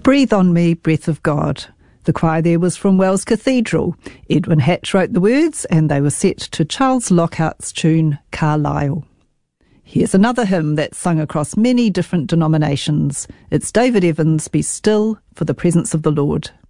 Breathe on Me, Breath of God. The choir there was from Wells Cathedral. Edwin Hatch wrote the words, and they were set to Charles Lockhart's tune, Carlisle. Here's another hymn that's sung across many different denominations. It's David Evans' Be Still for the Presence of the Lord.